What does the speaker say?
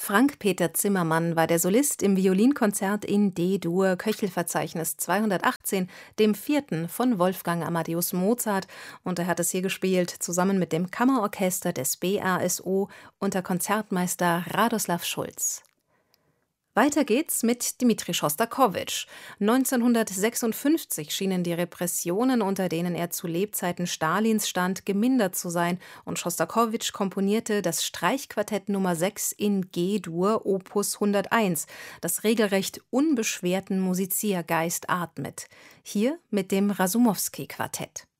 Frank-Peter Zimmermann war der Solist im Violinkonzert in D-Dur, Köchelverzeichnis 218, dem vierten von Wolfgang Amadeus Mozart, und er hat es hier gespielt, zusammen mit dem Kammerorchester des BASO unter Konzertmeister Radoslav Schulz. Weiter geht's mit Dmitri Schostakowitsch. 1956 schienen die Repressionen, unter denen er zu Lebzeiten Stalins stand, gemindert zu sein, und Schostakowitsch komponierte das Streichquartett Nummer 6 in G-Dur Opus 101, das regelrecht unbeschwerten Musiziergeist atmet. Hier mit dem Rasumowski-Quartett.